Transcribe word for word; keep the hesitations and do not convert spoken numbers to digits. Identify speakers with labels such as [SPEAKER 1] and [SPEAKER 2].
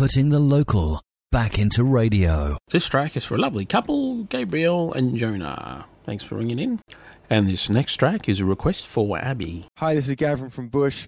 [SPEAKER 1] putting the local back into radio.
[SPEAKER 2] This track is for a lovely couple, Gabriel and Jonah. Thanks for ringing in. And this next track is a request for Abby.
[SPEAKER 3] Hi, this is Gavin from Bush.